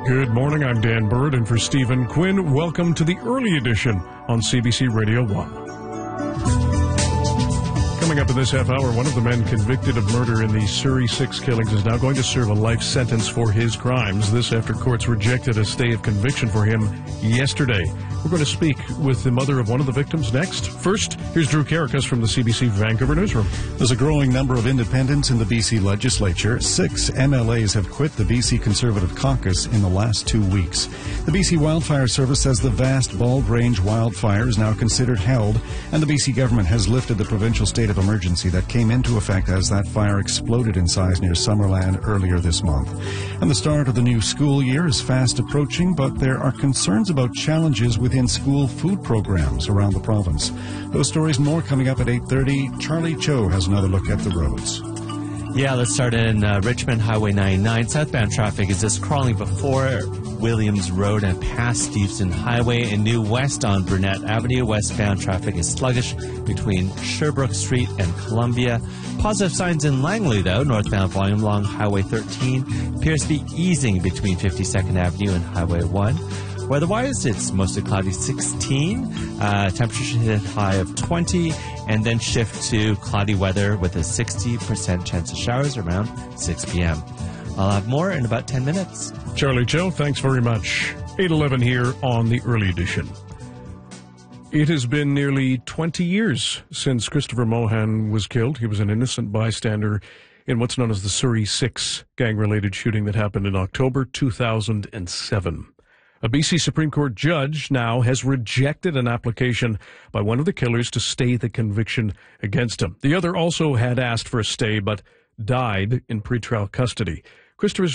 Good morning, I'm Dan Bird, and for Stephen Quinn, welcome to the early edition on CBC Radio 1. Coming up in this half hour, one of the men convicted of murder in the Surrey 6 killings is now going to serve a life sentence for his crimes. This after courts rejected a stay of conviction for him yesterday. We're going to speak with the mother of one of the victims next. First, here's Drew Karakas from the CBC Vancouver newsroom. There's a growing number of independents in the BC legislature. 6 MLAs have quit the BC Conservative Caucus in the last 2 weeks. The BC Wildfire Service says the vast Bald Range wildfire is now considered held, and the BC government has lifted the provincial state of emergency that came into effect as that fire exploded in size near Summerland earlier this month. And the start of the new school year is fast approaching, but there are concerns about challenges within school food programs around the province. Those stories and more coming up at 8:30. Charlie Cho has another look at the roads. Yeah, let's start in Richmond Highway 99. Southbound traffic is just crawling before Williams Road and past Steveston Highway. And new west on Burnett Avenue. Westbound traffic is sluggish between Sherbrooke Street and Columbia. Positive signs in Langley, though. Northbound volume along Highway 13 appears to be easing between 52nd Avenue and Highway 1. Weather-wise, it's mostly cloudy 16, temperature should hit a high of 20, and then shift to cloudy weather with a 60% chance of showers around 6 p.m. I'll have more in about 10 minutes. Charlie Cho, thanks very much. 8:11 here on the early edition. It has been nearly 20 years since Christopher Mohan was killed. He was an innocent bystander in what's known as the Surrey 6 gang-related shooting that happened in October 2007. A BC Supreme Court judge now has rejected an application by one of the killers to stay the conviction against him. The other also had asked for a stay but died in pretrial custody. Christopher's